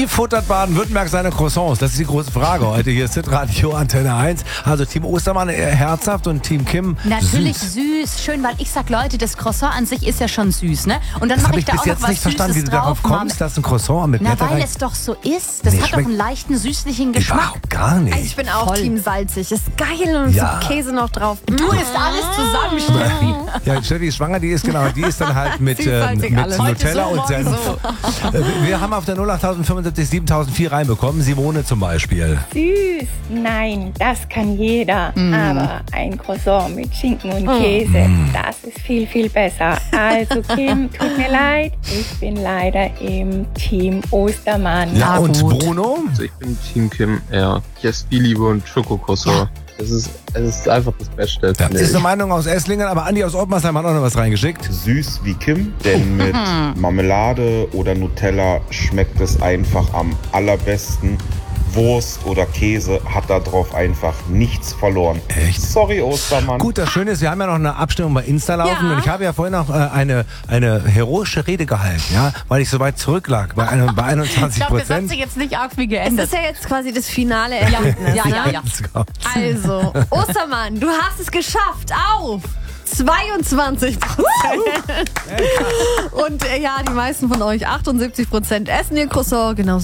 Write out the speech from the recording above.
Wie futtert Baden-Württemberg seine Croissants? Das ist die große Frage heute. Hier ist Radio Antenne 1. Also Team Ostermann eher herzhaft und Team Kim natürlich süß. Schön, weil ich sag, Leute, das Croissant an sich ist ja schon süß, ne? Und dann Das mache habe ich ich da bis auch noch jetzt was nicht verstanden, wie Süßes du darauf drauf. kommst, dass ein Croissant mit Na, Blätter weil rein... es doch so ist. Das Nee, hat doch schmeckt- einen leichten, süßlichen Geschmack. Überhaupt gar nicht. Ich bin auch Voll. Team salzig. Ist geil und Ja. so Käse noch drauf. Du isst alles zusammen, Steffi. Ja, Steffi ist schwanger, die ist dann halt mit Süßsalzig alles. Nutella Heute so, und Senf. morgen Wir haben auf der 08075 7004 reinbekommen. Simone zum Beispiel. Süß? Nein, das kann jeder. Aber ein Croissant mit Schinken und Käse, das ist viel, viel besser. Also Kim, tut mir leid, ich bin leider im Team Ostermann. Ja, und gut. Bruno? Also ich bin Team Kim, ja. Liebe und Schokokroissant. Es ist einfach das Beste. Das finde ist ich. eine Meinung aus Esslingen, aber Andi aus Ottmarsheim hat auch noch was reingeschickt. Süß wie Kim, denn mit Marmelade oder Nutella schmeckt es einfach am allerbesten. Wurst oder Käse hat da drauf einfach nichts verloren. Echt? Sorry, Ostermann. Gut, das Schöne ist, wir haben ja noch eine Abstimmung bei Insta laufen Ja. und ich habe ja vorhin noch eine heroische Rede gehalten, ja, weil ich so weit zurücklag bei 21%. Ich glaube, das hat sich jetzt nicht arg viel Es geändert. ist ja jetzt quasi das finale Ergebnis. Ja, ja, ne? ja. Also, Ostermann, du hast es geschafft auf 22%. Und ja, die meisten von euch, 78%, essen ihr Croissant, genauso